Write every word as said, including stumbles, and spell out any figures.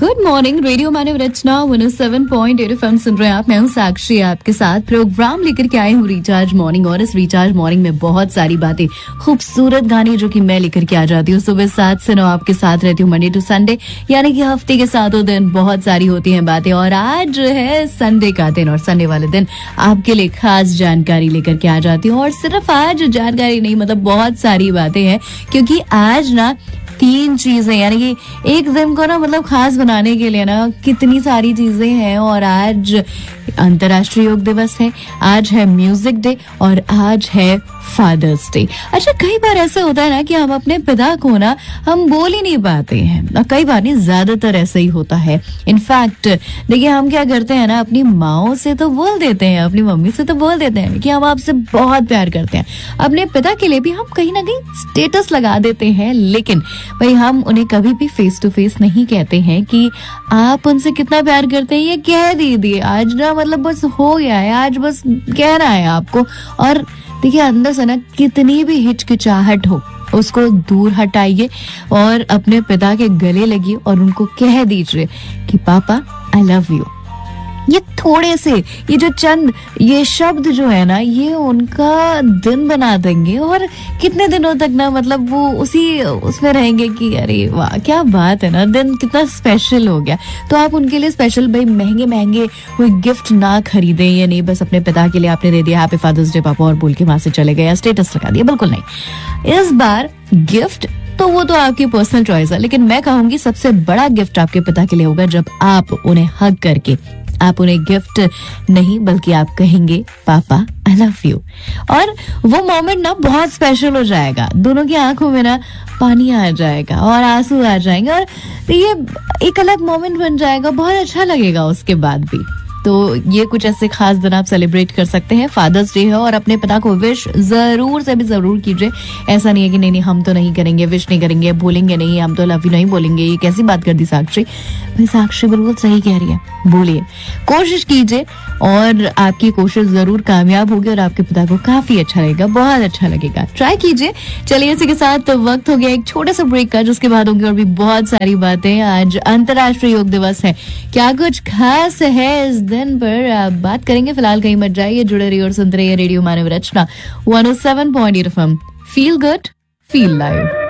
Good morning, radio मानव रचना one O seven point eight FM सुन रहे हैं आप। मैं हूँ साक्षी, आपके साथ प्रोग्राम लेकर के आई हूँ रिचार्ज मॉर्निंग। और इस रिचार्ज मॉर्निंग में बहुत सारी बातें, खूबसूरत गाने जो कि मैं लेकर के आ जाती हूँ। सुबह सात से नौ आपके साथ रहती हूँ, मंडे टू संडे, यानी कि हफ्ते के सातों दिन बहुत सारी होती हैं बातें। और आज है संडे का दिन, और संडे वाले दिन आपके लिए खास जानकारी लेकर के आ जाती हूँ। और सिर्फ आज जानकारी नहीं, मतलब बहुत सारी बातें हैं, क्योंकि आज ना तीन चीजें, यानी कि एक दिन को ना मतलब खास बनाने के लिए ना कितनी सारी चीजें हैं। और आज अंतर्राष्ट्रीय योग दिवस है, आज है म्यूजिक डे, और आज है फादर्स डे। अच्छा, कई बार ऐसा होता है ना कि हम अपने पिता को ना हम बोल ही नहीं पाते हैं। कई बार नहीं, ज्यादातर ऐसा ही होता है। इनफैक्ट देखिए, हम क्या करते हैं ना, अपनी माओ से तो बोल देते हैं, अपनी मम्मी से तो बोल देते हैं कि हम आपसे बहुत प्यार करते हैं। अपने पिता के लिए भी हम कहीं ना कहीं स्टेटस लगा देते हैं, लेकिन भाई हम उन्हें कभी भी फेस टू फेस नहीं कहते हैं कि आप उनसे कितना प्यार करते हैं। ये कह दीजिए आज ना, मतलब बस हो गया है, आज बस कहना है आपको। और देखिए, अंदर से ना कितनी भी हिचकिचाहट हो, उसको दूर हटाइए और अपने पिता के गले लगिए और उनको कह दीजिए कि पापा आई लव यू। ये थोड़े से, ये जो चंद ये शब्द जो है ना, ये उनका दिन बना देंगे। और कितने दिनों तक ना, मतलब वो उसी उसमें रहेंगे कि अरे वाह क्या बात है ना, दिन कितना स्पेशल हो गया। तो आप उनके लिए स्पेशल भाई महंगे महंगे कोई गिफ्ट ना खरीदें। ये नहीं बस अपने पिता के लिए आपने दे दिया हैप्पी फादर्स डे पापा और बोल के वहां से चले गए या स्टेटस लगा दिया, बिल्कुल नहीं। इस बार गिफ्ट तो वो तो आपकी पर्सनल चॉइस है, लेकिन मैं कहूंगी सबसे बड़ा गिफ्ट आपके पिता के लिए होगा जब आप उन्हें हग करके, आप उन्हें गिफ्ट नहीं बल्कि आप कहेंगे पापा आई लव यू। और वो मोमेंट ना बहुत स्पेशल हो जाएगा, दोनों की आंखों में ना पानी आ जाएगा और आंसू आ जाएंगे, और ये एक अलग मोमेंट बन जाएगा, बहुत अच्छा लगेगा उसके बाद भी। तो ये कुछ ऐसे खास दिन आप सेलिब्रेट कर सकते हैं। फादर्स डे है और अपने पिता को विश जरूर से भी जरूर कीजिए। ऐसा नहीं है कि नहीं नहीं हम तो नहीं करेंगे, विश नहीं करेंगे, बोलेंगे नहीं, हम तो लव यू नहीं बोलेंगे। ये कैसी बात कर दी साक्षी? भाई साक्षी बिल्कुल सही कह रही है, बोलिए, कोशिश कीजिए और आपकी कोशिश जरूर कामयाब होगी और आपके पिता को काफी अच्छा लगेगा, बहुत अच्छा लगेगा। ट्राई कीजिए। चलिए, इसी के साथ वक्त हो गया एक छोटे से ब्रेक का, जिसके बाद होंगी और भी बहुत सारी बातें। आज अंतर्राष्ट्रीय योग दिवस है, क्या कुछ खास है इस दिन पर आप बात करेंगे। फिलहाल कहीं मत जाइए, जुड़े रहिए और सुनते रहिए रेडियो मानव रचना one O seven point eight FM. Feel good, feel live.